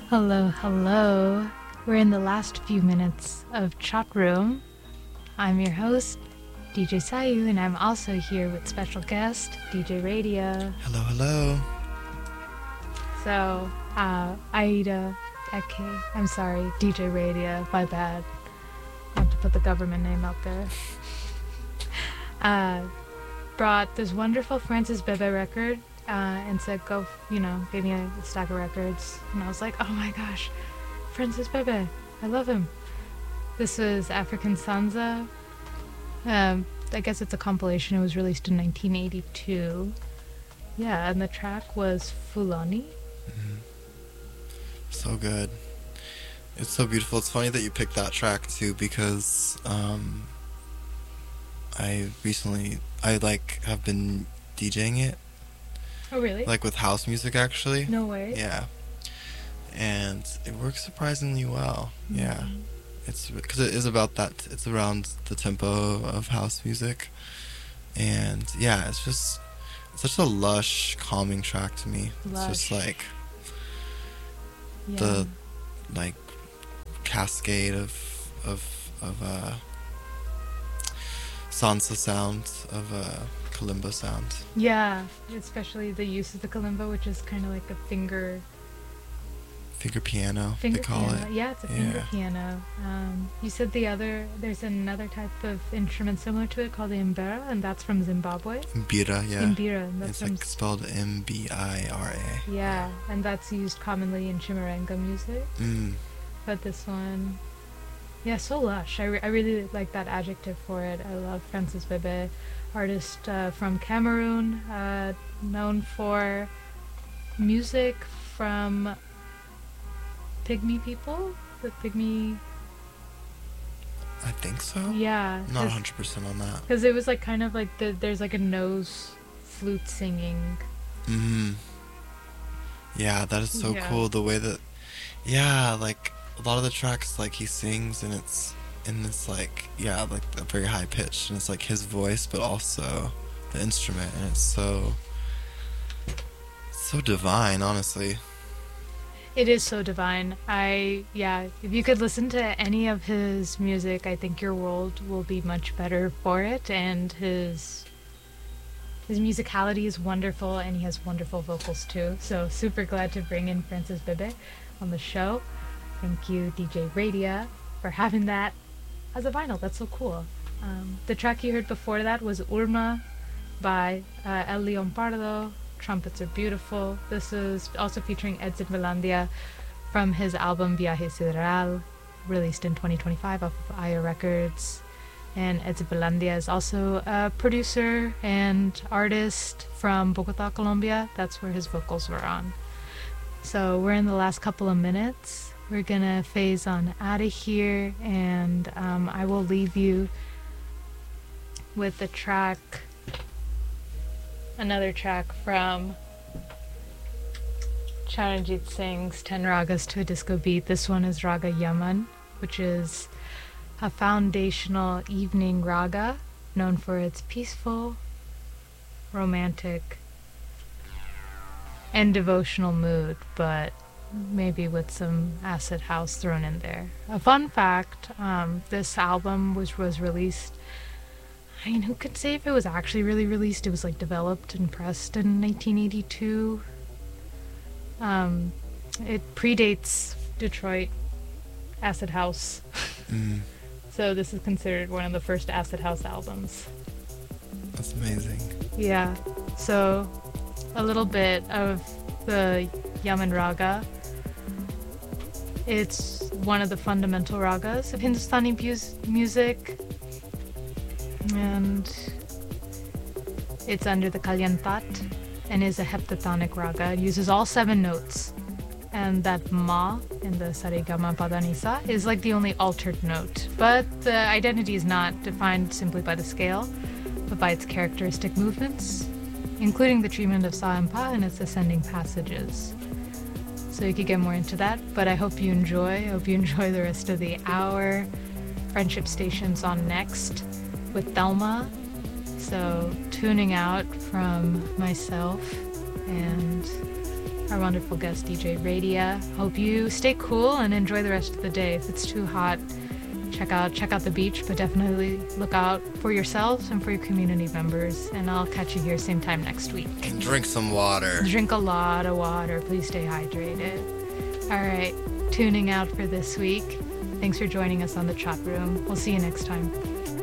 Hello, hello. We're in the last few minutes of Chat Room. I'm your host, DJ Sayu, and I'm also here with special guest, DJ Radio. Hello, hello. So, Aida Eke, I'm sorry, DJ Radio, my bad. I have to put the government name out there. Brought this wonderful Francis Bebe record and said, go, gave me a stack of records. And I was like, oh my gosh, Francis Bebe, I love him. This was African Sansa. I guess it's a compilation. It was released in 1982. Yeah, and the track was Fulani. Mm-hmm. So good. It's so beautiful. It's funny that you picked that track too, because I have been DJing it. Oh, really? Like with house music, actually. No way. Yeah. And it works surprisingly well. Mm-hmm. Yeah. It's because it is about that. It's around the tempo of house music. And yeah, it's such a lush, calming track to me. Lush. It's just like the cascade of Sansa sound, of kalimba sound. Yeah, especially the use of the kalimba, which is kind of like a finger piano, they call piano. it. Yeah, it's a finger piano. You said there's another type of instrument similar to it called the mbira, and that's from Zimbabwe. Mbira, yeah. Mbira, and that's it's spelled M-B-I-R-A. Yeah, and that's used commonly in chimaranga music. But this one, yeah, so lush. I really like that adjective for it. I love Francis Bebe, artist from Cameroon, known for music from Pygmy people, the Pygmy. I think so. Yeah. I'm not 100% on that. Because it was like kind of like there's like a nose flute singing. Yeah, that is so cool. The way that, like a lot of the tracks, like he sings and it's in this like a very high pitch, and it's like his voice, but also the instrument, and it's so divine, honestly. It is so divine. If you could listen to any of his music, I think your world will be much better for it. And his musicality is wonderful, and he has wonderful vocals too. So super glad to bring in Francis Bebe on the show. Thank you, DJ Radia, for having that as a vinyl. That's so cool. The track you heard before that was Urma by El Leon Pardo. Trumpets are beautiful. This is also featuring Edson Velandia from his album Viaje Sideral, released in 2025 off of Aya Records. And Edson Velandia is also a producer and artist from Bogota, Colombia. That's where his vocals were on. So we're in the last couple of minutes. We're gonna phase on out of here, and I will leave you with the track. Another track from Charanjit Singh's 10 Ragas to a Disco Beat. This one is Raga Yaman, which is a foundational evening raga known for its peaceful, romantic, and devotional mood, but maybe with some acid house thrown in there. A fun fact, this album was released, I mean, who could say if it was actually really released? It was like developed and pressed in 1982. It predates Detroit acid house. So this is considered one of the first acid house albums. That's amazing. Yeah. So a little bit of the Yaman Raga. It's one of the fundamental ragas of Hindustani music. And it's under the Kalyantat and is a heptatonic raga. It uses all 7 notes. And that ma in the Saregama Padanisa is like the only altered note. But the identity is not defined simply by the scale, but by its characteristic movements, including the treatment of sa and pa in its ascending passages. So you could get more into that, but I hope you enjoy. I hope you enjoy the rest of the hour. Friendship Station's on next with Thelma. So tuning out from myself and our wonderful guest, DJ Radia. Hope you stay cool and enjoy the rest of the day. If it's too hot, check out the beach, but definitely look out for yourselves and for your community members. And I'll catch you here same time next week. And drink some water. Drink a lot of water. Please stay hydrated. All right, tuning out for this week. Thanks for joining us on the chat room. We'll see you next time.